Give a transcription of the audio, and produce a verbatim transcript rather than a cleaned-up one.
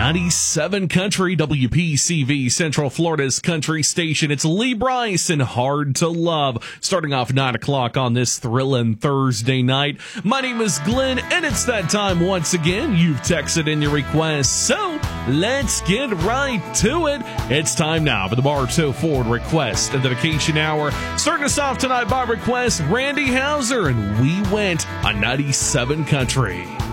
ninety-seven Country, W P C V, Central Florida's country station. It's Lee Brice and Hard to Love, starting off nine o'clock on this thrilling Thursday night. My name is Glenn, and it's that time once again. You've texted in your requests, so let's get right to it. It's time now for the Bartow Ford Request and Dedication Hour. Starting us off tonight by request, Randy Hauser, and We Went on ninety-seven Country.